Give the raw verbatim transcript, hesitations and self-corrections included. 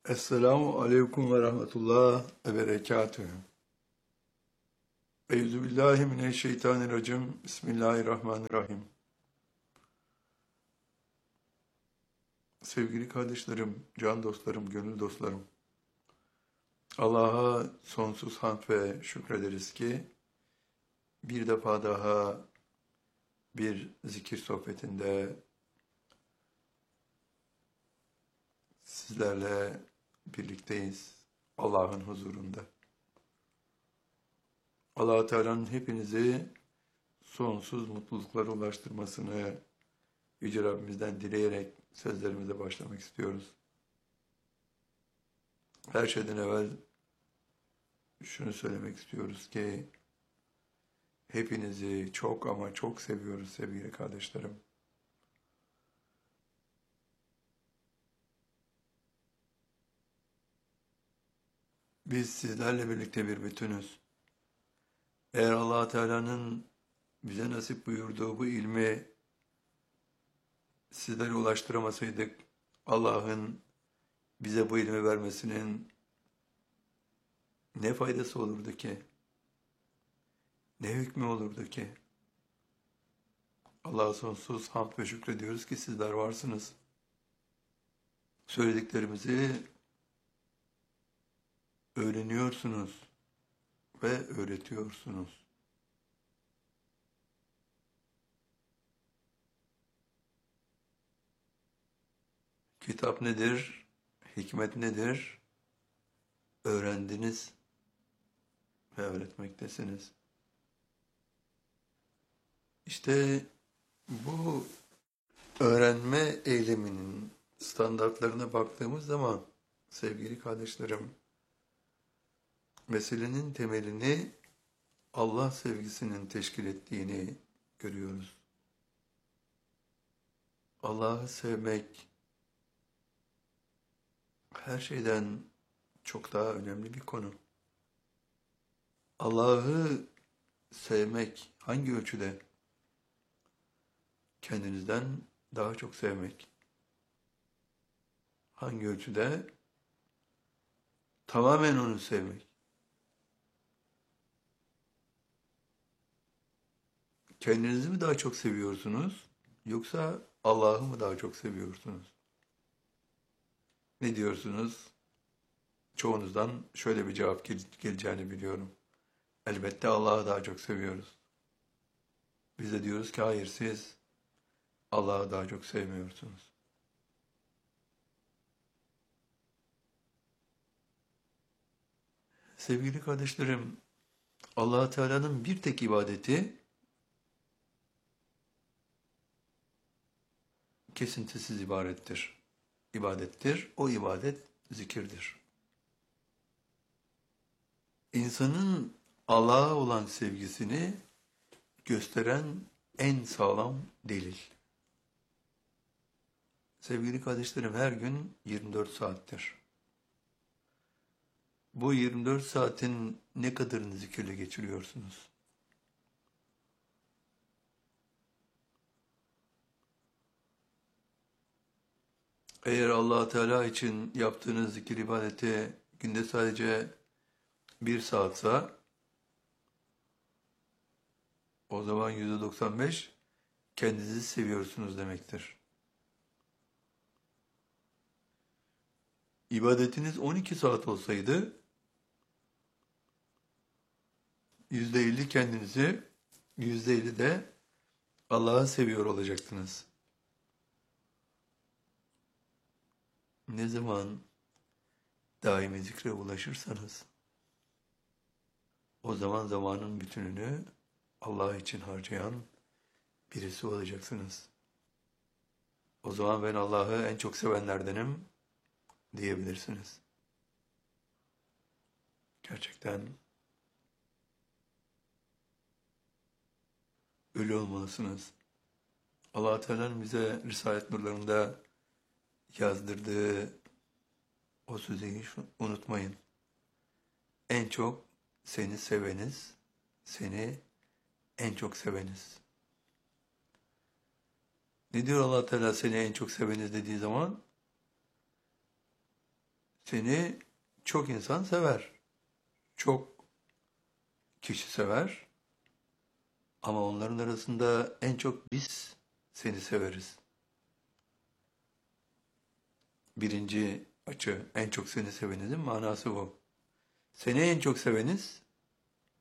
Esselamu aleyküm ve rahmetullah ve berekatühü. Euzubillahimineşşeytanirracim. Bismillahirrahmanirrahim. Sevgili kardeşlerim, can dostlarım, gönül dostlarım. Allah'a sonsuz hamd ve şükrederiz ki bir defa daha bir zikir sohbetinde sizlerle birlikteyiz Allah'ın huzurunda. Allah-u Teala'nın hepinizi sonsuz mutluluklara ulaştırmasını Yüce Rabbimizden dileyerek sözlerimize başlamak istiyoruz. Her şeyden evvel şunu söylemek istiyoruz ki hepinizi çok ama çok seviyoruz sevgili kardeşlerim. Biz sizlerle birlikte bir bütünüz. Eğer Allah Teala'nın bize nasip buyurduğu bu ilmi sizlere ulaştıramasaydık, Allah'ın bize bu ilmi vermesinin ne faydası olurdu ki? Ne hükmü olurdu ki? Allah'a sonsuz hamd ve şükrediyoruz ki sizler varsınız. Söylediklerimizi öğreniyorsunuz ve öğretiyorsunuz. Kitap nedir? Hikmet nedir? Öğrendiniz ve öğretmektesiniz. İşte bu öğrenme eyleminin standartlarına baktığımız zaman sevgili kardeşlerim, meselenin temelini Allah sevgisinin teşkil ettiğini görüyoruz. Allah'ı sevmek her şeyden çok daha önemli bir konu. Allah'ı sevmek hangi ölçüde? Kendinizden daha çok sevmek. Hangi ölçüde? Tamamen onu sevmek. Kendinizi mi daha çok seviyorsunuz? Yoksa Allah'ı mı daha çok seviyorsunuz? Ne diyorsunuz? Çoğunuzdan şöyle bir cevap gel geleceğini biliyorum. Elbette Allah'ı daha çok seviyoruz. Biz de diyoruz ki hayır, siz Allah'ı daha çok sevmiyorsunuz. Sevgili kardeşlerim, Allah Teala'nın bir tek ibadeti kesintisiz ibarettir. İbadettir. O ibadet zikirdir. İnsanın Allah'a olan sevgisini gösteren en sağlam delil. Sevgili kardeşlerim, her gün yirmi dört saattir. Bu yirmi dört saatin ne kadarını zikirle geçiriyorsunuz? Eğer Allah Teala için yaptığınız zikir ibadeti günde sadece bir saatsa, o zaman yüzde doksan beş kendinizi seviyorsunuz demektir. İbadetiniz on iki saat olsaydı, yüzde elli kendinizi, yüzde elli de Allah'ı seviyor olacaktınız. Ne zaman daimi zikre ulaşırsanız, o zaman zamanın bütününü Allah için harcayan birisi olacaksınız. O zaman ben Allah'ı en çok sevenlerdenim diyebilirsiniz. Gerçekten öyle olmalısınız. Allah-u Teala'nın bize Risalet nurlarında yazdırdığı o sözü hiç unutmayın. En çok seni seveniz, seni en çok seveniz. Ne diyor Allah Teala seni en çok seveniz dediği zaman? Seni çok insan sever. Çok kişi sever. Ama onların arasında en çok biz seni severiz. Birinci açı, en çok seni sevenizin manası bu. Seni en çok seveniz